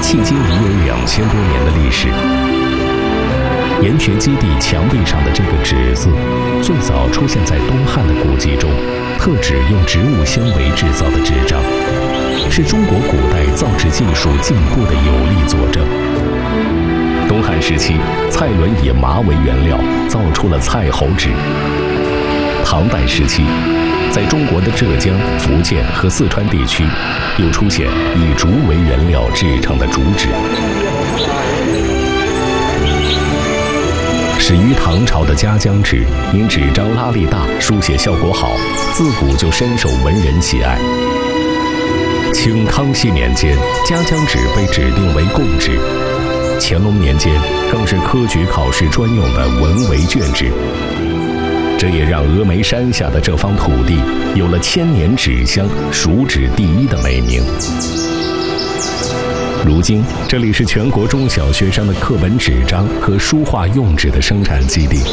迄今已有2000多年的历史。研学基地墙壁上的这个“纸”字，最早出现在东汉的古籍中，特指用植物纤维制造的纸张，是中国古代造纸技术进步的有力佐证。东汉时期，蔡伦以麻为原料，造出了蔡侯纸。唐代时期，在中国的浙江、福建和四川地区，又出现以竹为原料制成的竹纸。始于唐朝的夹江纸，因纸张拉力大，书写效果好，自古就深受文人喜爱。清康熙年间，夹江纸被指定为贡纸；乾隆年间，更是科举考试专用的文为卷纸。这也让峨眉山下的这方土地有了千年纸乡、蜀纸第一的美名。如今，这里是全国中小学生的课本纸张和书画用纸的生产基地。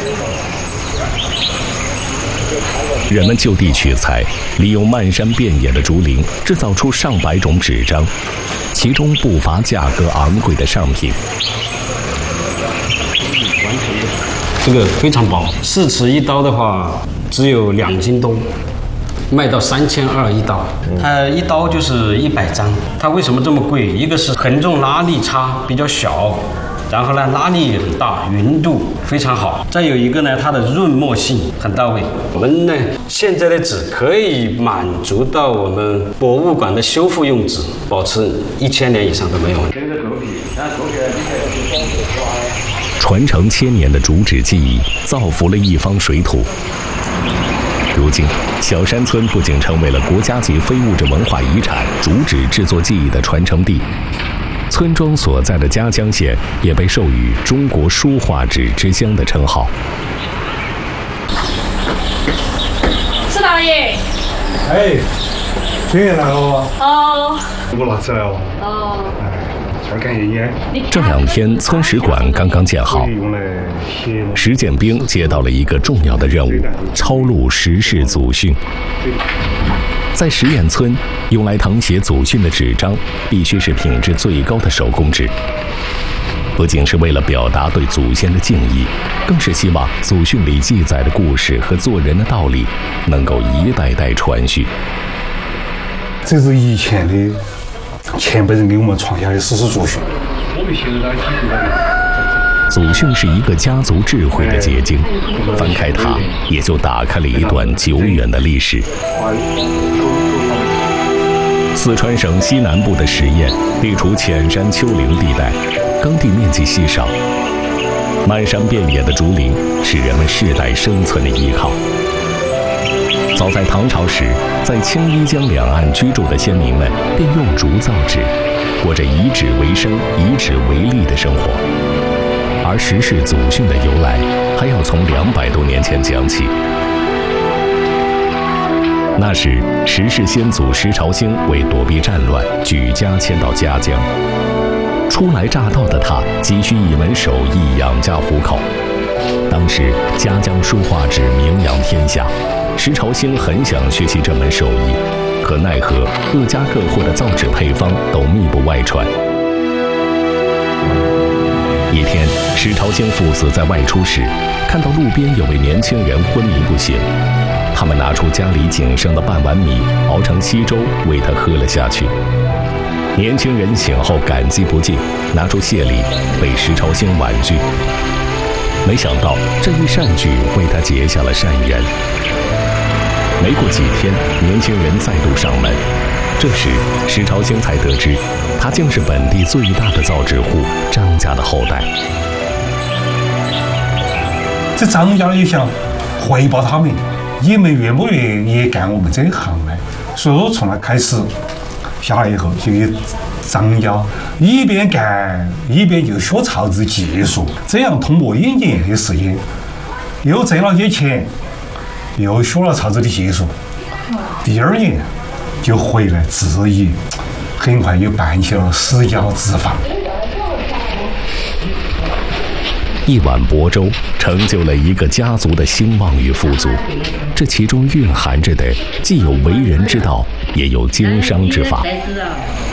人们就地取材，利用漫山遍野的竹林，制造出上百种纸张，其中不乏价格昂贵的上品。 这个非常薄，4尺1刀的话，只有2斤多。卖到3200一刀，它一刀就是100张。它为什么这么贵？一个是横重拉力差，比较小，然后呢拉力很大，匀度非常好。再有一个呢，它的润墨性很到位。我们呢现在的纸可以满足到我们博物馆的修复用纸，保持1000年以上都没有问题。 传承千年的竹纸技艺，造福了一方水土。如今，小山村不仅成为了国家级非物质文化遗产竹纸制作技艺的传承地，村庄所在的夹江县也被授予中国书画纸之乡的称号。 是大爷。 哎，今天来了吗？ 哦。 我拿起来了。 哦。 看爷爷。 这2天，村史馆刚刚建好。石建兵接到了一个重要的任务：抄录石氏祖训。在实验村，用来誊写祖训的纸张必须是品质最高的手工纸，不仅是为了表达对祖先的敬意，更是希望祖训里记载的故事和做人的道理能够一代代传续。 这是以前的前辈人给我们传下的史诗祖训。 祖训是一个家族智慧的结晶，翻开它，也就打开了一段久远的历史。四川省西南部的十堰地处浅山丘陵地带，耕地面积稀少，漫山遍野的竹林是人们世代生存的依靠。早在唐朝时，在青衣江两岸居住的先民们便用竹造纸，过着以纸为生、以纸为利的生活。而石氏祖训的由来，还要从200多年前讲起。那时，石氏先祖石朝兴为躲避战乱，举家迁到夹江。初来乍到的他，急需一门手艺养家糊口。当时，夹江书画纸名扬天下，石朝兴很想学习这门手艺，可奈何各家各户的造纸配方都密不外传。一天，石朝兴父子在外出时，看到路边有位年轻人昏迷不醒，他们拿出家里仅剩的半碗米，熬成稀粥为他喝了下去。年轻人醒后感激不尽，拿出谢礼，被石朝兴婉拒。没想到这一善举为他结下了善缘。没过几天，年轻人再度上门，这时石朝兴才得知，他竟是本地最大的造纸户张家的后代。 这张家也想回报他们，你们愿不愿意也干我们这一行呢？所以说从那开始下来以后，就给张家一边干一边就学造纸技术，这样通过1年的时间，又挣了些钱，又学了造纸的技术。第2年就回来自己，很快就办起了私家纸坊。 一碗薄粥成就了一个家族的兴旺与富足，这其中蕴含着的既有为人之道，也有经商之法。